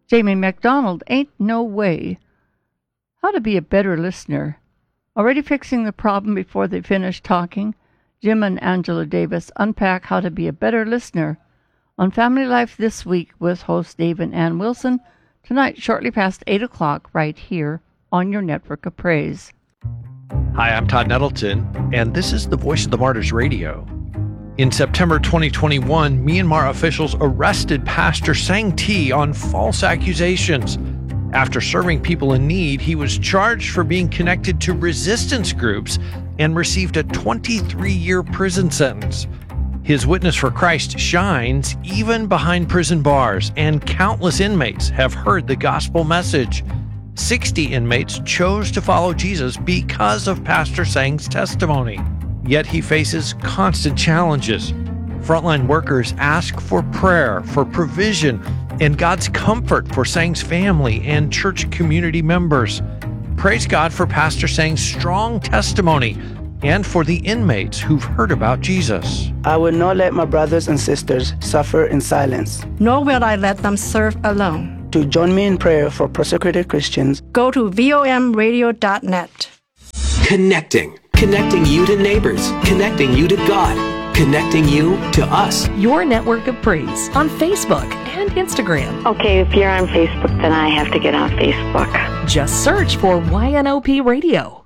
Jamie MacDonald, Ain't No Way. How to be a better listener. Already fixing the problem before they finish talking. Jim and Angela Davis unpack how to be a better listener on Family Life This Week with host Dave and Ann Wilson, tonight shortly past 8 o'clock right here on your Network of Praise. Hi, I'm Todd Nettleton, and this is the Voice of the Martyrs Radio. In September 2021, Myanmar officials arrested Pastor Sang Thi on false accusations. After serving people in need, he was charged for being connected to resistance groups and received a 23-year prison sentence. His witness for Christ shines even behind prison bars, and countless inmates have heard the gospel message. 60 inmates chose to follow Jesus because of Pastor Sang's testimony. Yet he faces constant challenges. Frontline workers ask for prayer, for provision, and God's comfort for Sang's family and church community members. Praise God for Pastor Sang's strong testimony and for the inmates who've heard about Jesus. I will not let my brothers and sisters suffer in silence. Nor will I let them serve alone. To join me in prayer for persecuted Christians, go to vomradio.net. Connecting you to neighbors, connecting you to God, connecting you to us. Your Network of Praise on Facebook and Instagram. Okay, if you're on Facebook, then I have to get on Facebook. Just search for YNOP Radio.